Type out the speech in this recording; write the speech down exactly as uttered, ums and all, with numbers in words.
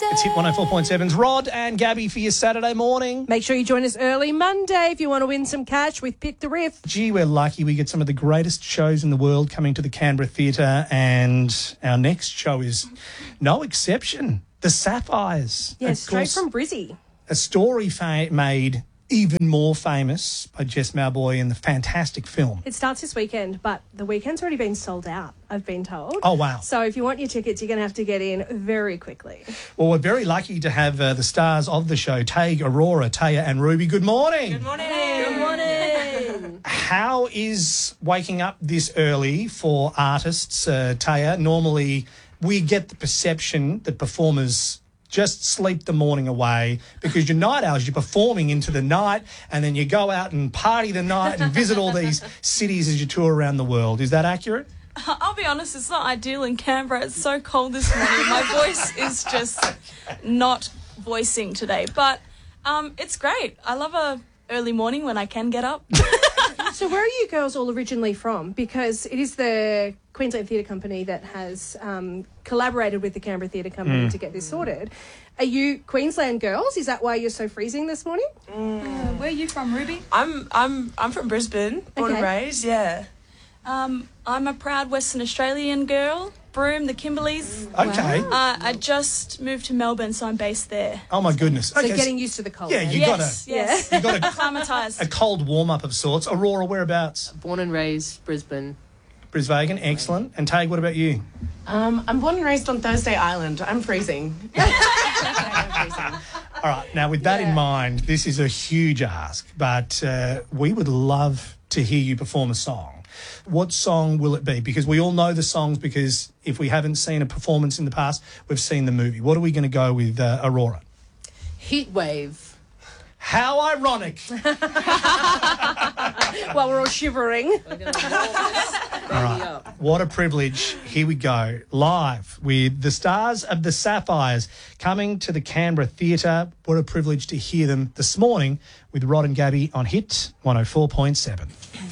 It's Hit one oh four point seven's Rod and Gabby for your Saturday morning. Make sure you join us early Monday if you want to win some cash with Pick the Riff. Gee, we're lucky. We get some of the greatest shows in the world coming to the Canberra Theatre, and our next show is no exception. The Sapphires. Yeah, Of straight course, from Brizzy. a story fa- made even more famous by Jess Malboy in the fantastic film. It starts this weekend, but the weekend's already been sold out, I've been told. Oh, wow. So if you want your tickets, you're going to have to get in very quickly. Well, we're very lucky to have uh, the stars of the show, Tage, Aurora, Taya and Ruby. Good morning. Good morning. Good morning. How is waking up this early for artists, uh, Taya? Normally, we get the perception that performers just sleep the morning away because you're night owls, you're performing into the night, and then you go out and party the night and visit all these cities as you tour around the world. Is that accurate? I'll be honest, it's not ideal in Canberra. It's so cold this morning. My voice is just not voicing today. But um, it's great. I love a early morning when I can get up. So where are you girls all originally from? Because it is the Queensland Theatre Company that has um, collaborated with the Canberra Theatre Company Mm. to get this sorted. Are you Queensland girls? Is that why you're so freezing this morning? Uh, where are you from, Ruby? I'm I'm I'm from Brisbane, born Okay. and raised. Yeah. Um, I'm a proud Western Australian girl. Broome, the Kimberleys. Okay. Uh, I just moved to Melbourne, so I'm based there. Oh, my goodness. So Okay, getting used to the cold. yeah, eh? you yes, gotta- yes. you got a, Acclimatised. a cold warm-up of sorts. Aurora, whereabouts? Born and raised Brisbane. Brisbane, excellent. And Tage, what about you? Um, I'm born and raised on Thursday Island. I'm freezing. I'm freezing. All right, now with that in mind, this is a huge ask, but uh, we would love to hear you perform a song. What song will it be? Because we all know the songs, because if we haven't seen a performance in the past, we've seen the movie. What are we going to go with, uh, Aurora? Heat wave. How ironic. While we're all shivering. We're gonna warm this baby up. What a privilege. Here we go. Live with the stars of the Sapphires coming to the Canberra Theatre. What a privilege to hear them this morning with Rod and Gabby on Hit one oh four point seven.